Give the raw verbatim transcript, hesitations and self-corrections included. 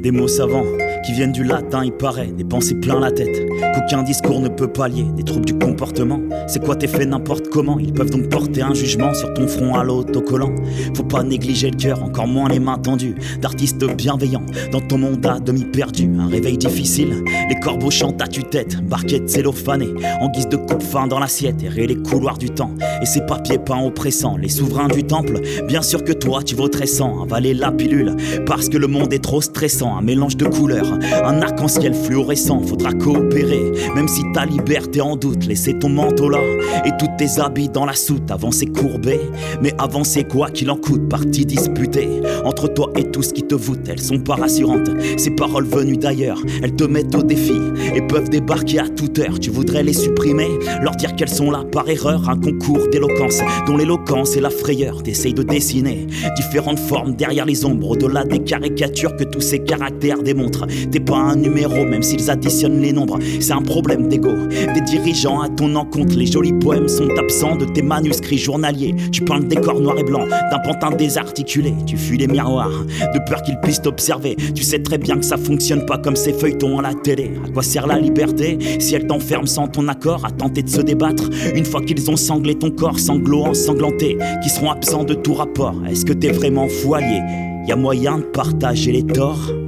Des mots savants qui viennent du latin, il paraît, des pensées plein la tête qu'aucun discours ne peut pallier, des troubles du comportement. C'est quoi t'es fait n'importe comment, ils peuvent donc porter un jugement sur ton front à l'autocollant. Faut pas négliger le cœur, encore moins les mains tendues, d'artistes bienveillants dans ton monde à demi perdu. Un réveil difficile, les corbeaux chantent à tue-tête, barquettes cellophanées en guise de coupe-fin dans l'assiette, errer les couloirs du temps et ces papiers peints oppressants. Les souverains du temple, bien sûr que toi tu vaudrais sans avaler la pilule, parce que le monde est trop stressant. Un mélange de couleurs, un arc-en-ciel fluorescent. Faudra coopérer, même si ta liberté en doute. Laisser ton manteau là et tous tes habits dans la soute. Avancer courbé, mais avancer quoi qu'il en coûte. Partie disputée entre toi et tout ce qui te voûte. Elles sont pas rassurantes, ces paroles venues d'ailleurs. Elles te mettent au défi et peuvent débarquer à toute heure. Tu voudrais les supprimer, leur dire qu'elles sont là par erreur. Un concours d'éloquence dont l'éloquence est la frayeur. T'essayes de dessiner différentes formes derrière les ombres, au-delà des caricatures que tous ces caractères démontrent. T'es pas un numéro, même s'ils additionnent les nombres. C'est un problème d'ego des dirigeants à ton encontre. Les jolis poèmes sont absents de tes manuscrits journaliers. Tu peins le décor noir et blanc d'un pantin désarticulé. Tu fuis les miroirs de peur qu'ils puissent t'observer. Tu sais très bien que ça fonctionne pas comme ces feuilletons à la télé. À quoi sert la liberté si elle t'enferme sans ton accord, à tenter de se débattre une fois qu'ils ont sanglé ton corps, sanglots ensanglantés qui seront absents de tout rapport? Est-ce que t'es vraiment fou allié? Y a moyen de partager les torts?